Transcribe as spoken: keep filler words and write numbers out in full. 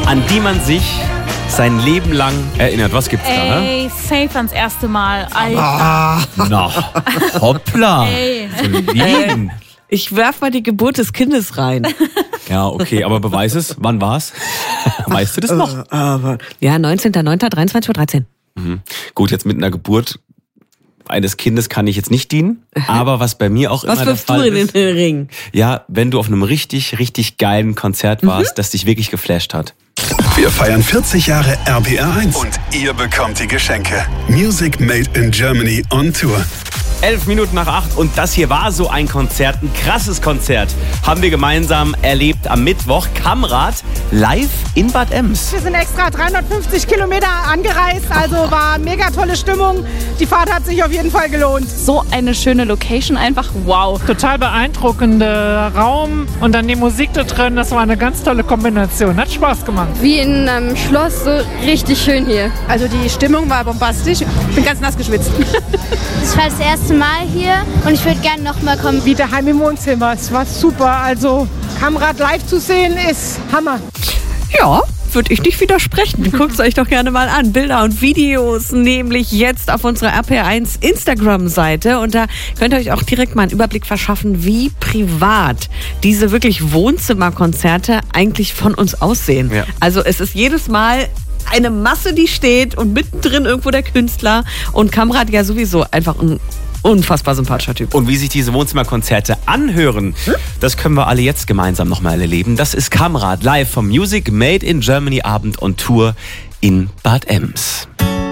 an die man sich sein Leben lang erinnert. Was gibt's Ey, da? Ey, safe ans erste Mal. Alter. Ah, no. Hoppla. Ey. Lieben. Ich werf mal die Geburt des Kindes rein. Ja, okay, aber beweis es. Wann war's? Weißt du das noch? Äh, aber ja, neunzehnter neunter dreiundzwanzig Uhr dreizehn. Mhm. Gut, jetzt mit einer Geburt eines Kindes kann ich jetzt nicht dienen, aber was bei mir auch was immer der Fall du in ist, den Ring? Ja, wenn du auf einem richtig, richtig geilen Konzert warst, mhm. das dich wirklich geflasht hat. Wir feiern vierzig Jahre R B R eins und ihr bekommt die Geschenke. Music Made in Germany on Tour. Elf Minuten nach acht und das hier war so ein Konzert, ein krasses Konzert. Haben wir gemeinsam erlebt am Mittwoch. Kamrad live in Bad Ems. Wir sind extra dreihundertfünfzig Kilometer angereist, also war mega tolle Stimmung. Die Fahrt hat sich auf jeden Fall gelohnt. So eine schöne Location, einfach wow. Total beeindruckender Raum und dann die Musik da drin, das war eine ganz tolle Kombination. Hat Spaß gemacht. Wie in einem Schloss, so richtig schön hier. Also die Stimmung war bombastisch. Ich bin ganz nass geschwitzt. Das war das erste Mal hier und ich würde gerne noch mal kommen. Wie daheim im Wohnzimmer. Es war super. Also Kamrad live zu sehen ist Hammer. Ja, würde ich nicht widersprechen. Guckt es euch doch gerne mal an. Bilder und Videos, nämlich jetzt auf unserer R P R eins Instagram-Seite. Und da könnt ihr euch auch direkt mal einen Überblick verschaffen, wie privat diese wirklich Wohnzimmerkonzerte eigentlich von uns aussehen. Ja. Also es ist jedes Mal eine Masse, die steht und mittendrin irgendwo der Künstler. Und Kamrad ja sowieso einfach ein unfassbar sympathischer Typ. Und wie sich diese Wohnzimmerkonzerte anhören, hm? das können wir alle jetzt gemeinsam nochmal erleben. Das ist Kamrad live vom Music Made in Germany Abend on Tour in Bad Ems.